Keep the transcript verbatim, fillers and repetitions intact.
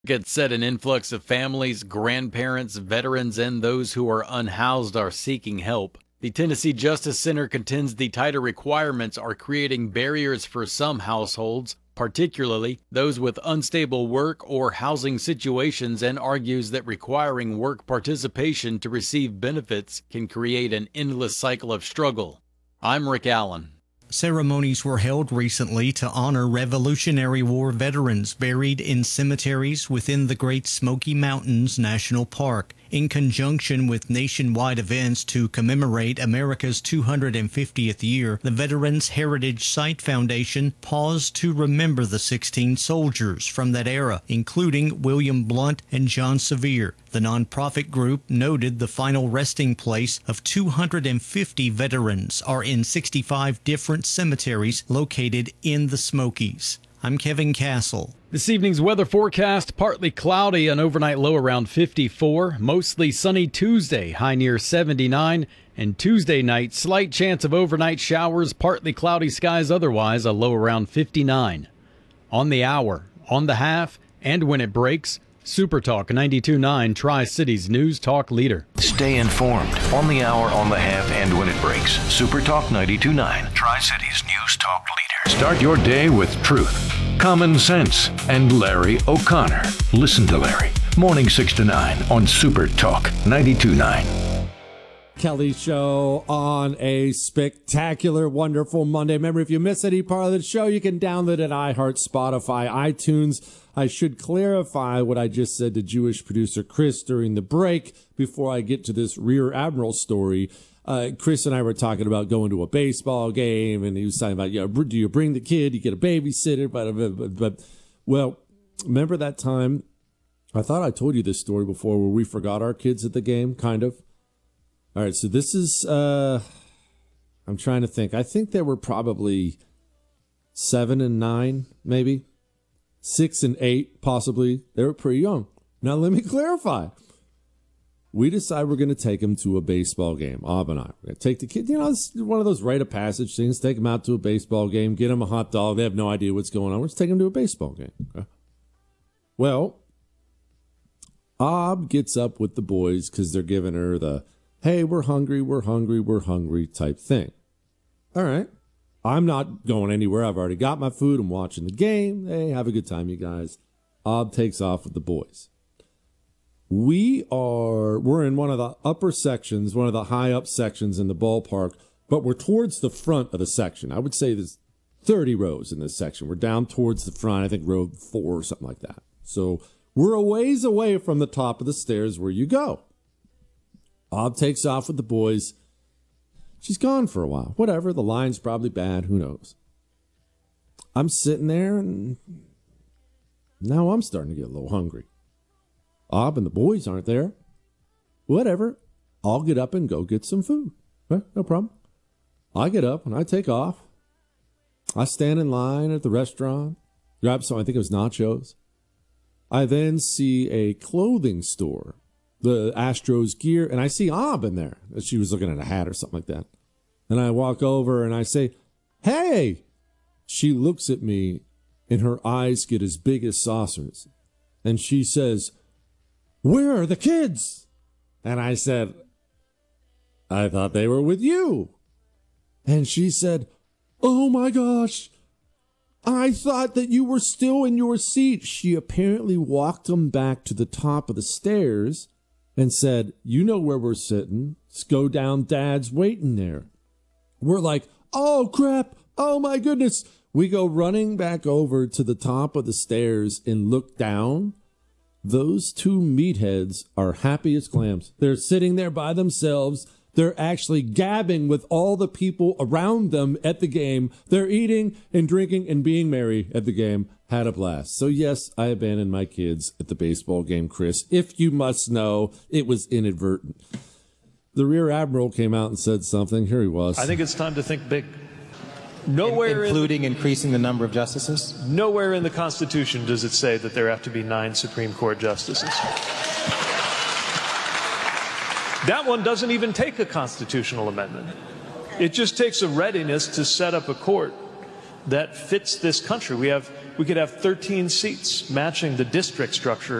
It said an influx of families, grandparents, veterans, and those who are unhoused are seeking help. The Tennessee Justice Center contends the tighter requirements are creating barriers for some households, particularly those with unstable work or housing situations, and argues that requiring work participation to receive benefits can create an endless cycle of struggle. I'm Rick Allen. Ceremonies were held recently to honor Revolutionary War veterans buried in cemeteries within the Great Smoky Mountains National Park, in conjunction with nationwide events to commemorate America's two hundred fiftieth year. The Veterans Heritage Site Foundation paused to remember the sixteen soldiers from that era, including William Blunt and John Sevier. The nonprofit group noted the final resting place of two hundred fifty veterans are in sixty-five different cemeteries located in the Smokies. I'm Kevin Castle. This evening's weather forecast, partly cloudy, an overnight low around fifty-four. Mostly sunny Tuesday, high near seventy-nine. And Tuesday night, slight chance of overnight showers, partly cloudy skies otherwise, a low around fifty-nine. On the hour, on the half, and when it breaks, Super Talk ninety-two point nine, Tri-Cities News Talk leader. Stay informed on the hour, on the half, and when it breaks. Super Talk ninety-two point nine, Tri-Cities News Talk leader. Start your day with truth, common sense, and Larry O'Connor. Listen to Larry. Morning six to nine on Super Talk ninety-two point nine. Kelly Show on a spectacular, wonderful Monday. Remember, if you miss any part of the show, you can download it at iHeart, Spotify, iTunes. I should clarify what I just said to Jewish producer Chris during the break before I get to this Rear Admiral story. Uh, Chris and I were talking about going to a baseball game, and he was talking about, you know, do you bring the kid? You get a babysitter? But, but, but, well, remember that time? I thought I told you this story before where we forgot our kids at the game, kind of. All right, so this is, uh, I'm trying to think. I think there were probably seven and nine, maybe. Six and eight, possibly. They were pretty young. Now, let me clarify. We decide we're going to take them to a baseball game, Ab and I. We're going to take the kid, you know, it's one of those rite of passage things. Take them out to a baseball game, get them a hot dog. They have no idea what's going on. Let's take them to a baseball game. Okay? Well, Ab gets up with the boys because they're giving her the, hey, we're hungry, we're hungry, we're hungry type thing. All right. I'm not going anywhere. I've already got my food. I'm watching the game. Hey, have a good time, you guys. Ab takes off with the boys. We are, we're in one of the upper sections, one of the high up sections in the ballpark, but we're towards the front of the section. I would say there's thirty rows in this section. We're down towards the front, I think row four or something like that. So we're a ways away from the top of the stairs where you go. Ab takes off with the boys. She's gone for a while. Whatever. The line's probably bad. Who knows? I'm sitting there, and now I'm starting to get a little hungry. Ab and the boys aren't there. Whatever. I'll get up and go get some food. Eh, no problem. I get up and I take off. I stand in line at the restaurant, grab some, I think it was nachos. I then see a clothing store, the Astros gear, and I see Ab in there. She was looking at a hat or something like that. And I walk over and I say, hey! She looks at me and her eyes get as big as saucers. And she says, where are the kids? And I said, I thought they were with you. And she said, oh my gosh, I thought that you were still in your seat. She apparently walked them back to the top of the stairs and said, you know where we're sitting. Let's go down. Dad's waiting there. We're like, oh, crap. Oh, my goodness. We go running back over to the top of the stairs and look down. Those two meatheads are happy as clams. They're sitting there by themselves. They're actually gabbing with all the people around them at the game. They're eating and drinking and being merry at the game. Had a blast. So, yes, I abandoned my kids at the baseball game, Chris. If you must know, it was inadvertent. The Rear Admiral came out and said something. Here he was. I think it's time to think big. Nowhere, including in, increasing the number of justices? Nowhere in the Constitution does it say that there have to be nine Supreme Court justices. That one doesn't even take a constitutional amendment. It just takes a readiness to set up a court that fits this country. We have we could have thirteen seats matching the district structure